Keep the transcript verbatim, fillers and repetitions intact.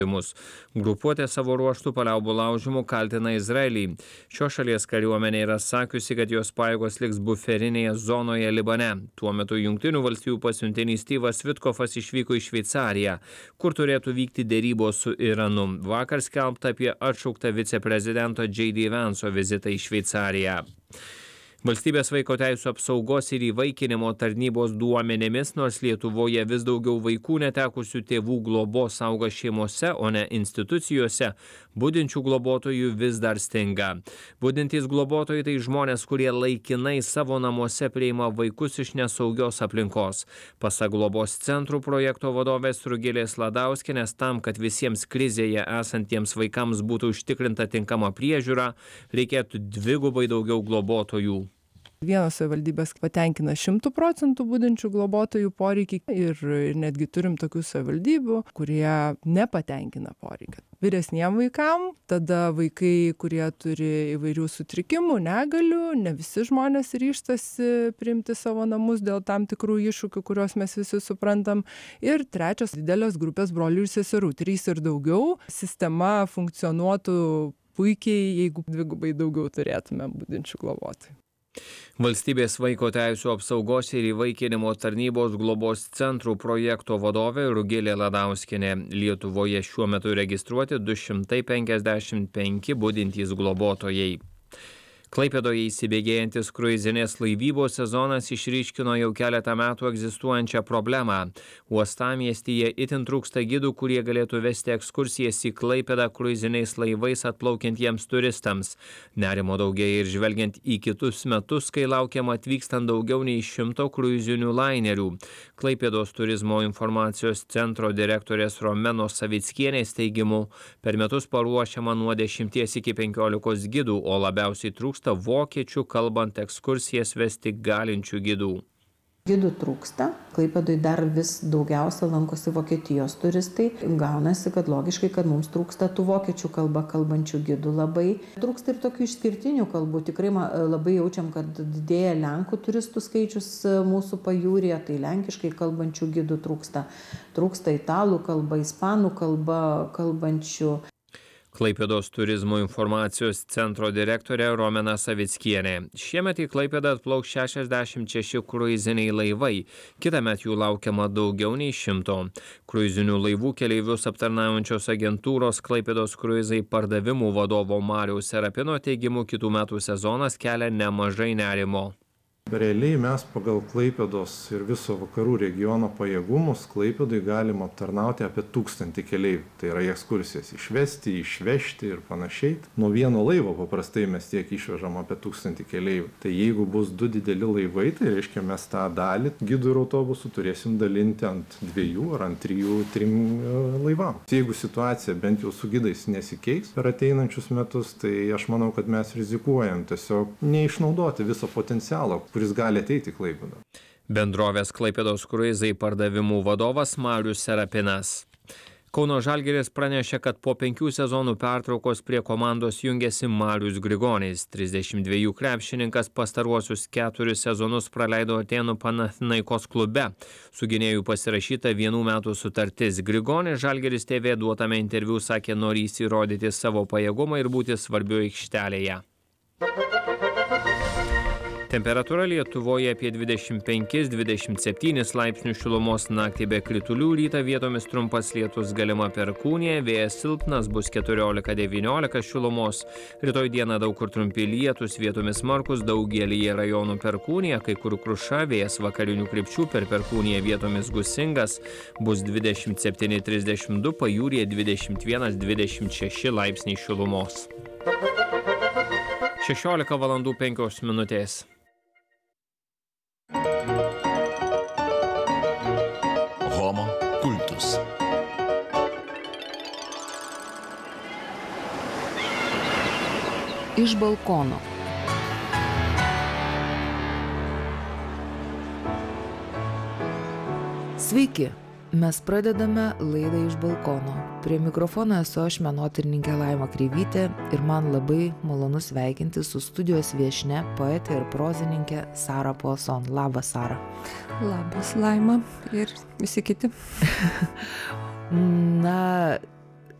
Grupuotė savo ruožtų paliaubų laužymų kaltina Izraelį. Šios šalies kariuomenė yra sakiusi, kad jos pajėgos liks buferinėje zonoje Libane. Tuo metu Jungtinių valstijų pasiuntinys Styvas Vitkofas išvyko į Šveicariją, kur turėtų vykti dėrybos su Iranu. Vakar skelbta apie atšauktą viceprezidento J D Vance'o vizitą į Šveicariją. Valstybės vaiko teisų apsaugos ir įvaikinimo tarnybos duomenimis, nors Lietuvoje vis daugiau vaikų netekusių tėvų globos auga šeimose, o ne institucijose, budinčių globotojų vis dar stinga. Budintys globotojai tai žmonės, kurie laikinai savo namuose priima vaikus iš nesaugios aplinkos. Pasak globos centrų projekto vadovės Rugilės Ladauskienės, tam, kad visiems krizėje esantiems vaikams būtų užtikrinta tinkama priežiūra, reikėtų dvigubai daugiau globotojų. Vienos savivaldybės patenkina šimtų procentų budinčių globotojų poreikį ir, ir netgi turim tokių savivaldybių, kurie nepatenkina poreikį. Vyresniem vaikam, tada vaikai, kurie turi įvairių sutrikimų, negalių, ne visi žmonės ryžtasi priimti savo namus dėl tam tikrų iššūkių, kuriuos mes visi suprantam. Ir trečias didelės grupės brolių ir seserų, trys ir daugiau. Sistema funkcionuotų puikiai, jeigu dvigubai daugiau turėtume budinčių globotojų. Valstybės vaiko teisų apsaugos ir įvaikinimo tarnybos globos centrų projekto vadovė Rugilė Ladauskienė. Lietuvoje šiuo metu registruoti du šimtai penkiasdešimt penki budintys globotojai. Klaipėdoje įsibėgėjantis kruizinės laivybos sezonas išryškino jau keletą metų egzistuojančią problemą. Uostamiestyje itin trūksta gidų, kurie galėtų vesti ekskursijas į Klaipėdą kruiziniais laivais atplaukiantiems turistams. Nerimo daugėja ir žvelgiant į kitus metus, kai laukiama atvykstant daugiau nei šimto kruizinių lainerių. Klaipėdos turizmo informacijos centro direktorės Romenos Savickienės teigimu, per metus paruošiama nuo dešimties iki penkiolikos gidų, o labiausiai trūksta vokiečių kalbant ekskursijas vesti galinčių gidų. Gidų trūksta, Klaipėdoje dar vis daugiausia lankosi Vokietijos turistai. Gaunasi, kad logiškai, kad mums trūksta tų vokiečių kalbą kalbančių gidų labai. Trūksta ir tokių išskirtinių kalbų. Tikrai labai jaučiam, kad didėja Lenkų turistų skaičius mūsų pajūryje, tai lenkiškai kalbančių gidų trūksta. Trūksta italų kalba, ispanų kalba kalbančių. Klaipėdos turizmo informacijos centro direktorė Romena Savickienė. Šiemet į Klaipėdą atplauks šešiasdešimt šeši kruiziniai laivai. Kitąmet jų laukiama daugiau nei šimto. Kruizinių laivų keleivius aptarnaujančios agentūros Klaipėdos kruizai pardavimų vadovo Mariaus Serapino teigimu, kitų metų sezonas kelia nemažai nerimo. Realiai mes pagal Klaipėdos ir viso vakarų regiono pajėgumus Klaipėdai galim aptarnauti apie tūkstantį keleivių. Tai yra ekskursijas išvesti, išvežti ir panašiai. Nuo vieno laivo paprastai mes tiek išvežam apie tūkstantį keleivių. Tai jeigu bus du dideli laivai, tai reiškia mes tą dalį gidų ir autobusų turėsim dalinti ant dviejų ar ant trijų, trim laivam. Jeigu situacija bent jau su gidais nesikeis per ateinančius metus, tai aš manau, kad mes rizikuojam tiesiog neišnaudoti viso potencialo, kuris gali ateiti į Klaipėdą. Bendrovės Klaipėdos kruizai pardavimų vadovas Marius Serapinas. Kauno Žalgiris pranešė, kad po penkių sezonų pertraukos prie komandos jungiasi Marius Grigonis. trisdešimt dvejų krepšininkas pastaruosius keturis sezonus praleido Atėnų Panathinaikos klube. Su gynėju pasirašyta vienų metų sutartis. Grigonis Žalgiris T V duotame interviu sakė, norys įrodyti savo pajėgumą ir būti svarbiu aikštelėje. Temperatūra Lietuvoje apie dvidešimt penkis dvidešimt septynis laipsnių šilumos, naktį be kritulių, rytą vietomis trumpas lietus, galima perkūnija, vėjas silpnas, bus keturiolika devyniolika šilumos. Rytoj dieną daug kur trumpi lietus, vietomis smarkus, daugelyje rajonų perkūnija, kai kur kruša, vėjas vakarinių krypčių, per perkūniją vietomis gūsingas, bus dvidešimt septyni trisdešimt du, pajūryje dvidešimt vienas dvidešimt šeši laipsniai šilumos. šešiolika valandų penkios minutės. Homo kultus. Iš balkono. Sveiki, mes pradedame laidą Iš balkono. Prie mikrofono esu aš, menotyrininkė Laima Kreivytė, ir man labai malonu sveikinti su studijos viešnia, poetė ir prozininkė Sara Poson. Labas, Sara. Labas, Laima ir visi kiti. Na,